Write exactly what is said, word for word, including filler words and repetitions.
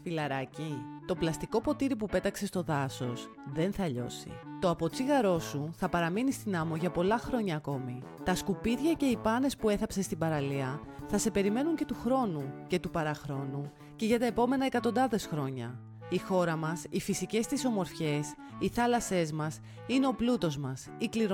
Φιλαράκι, το πλαστικό ποτήρι που πέταξες στο δάσος δεν θα λιώσει. Το αποτσίγαρό σου θα παραμείνει στην άμμο για πολλά χρόνια ακόμη. Τα σκουπίδια και οι πάνες που έθαψες στην παραλία θα σε περιμένουν και του χρόνου και του παραχρόνου και για τα επόμενα εκατοντάδες χρόνια. Η χώρα μας, οι φυσικές της ομορφιές, οι θάλασσές μας είναι ο πλούτος μας, η κληρονομιά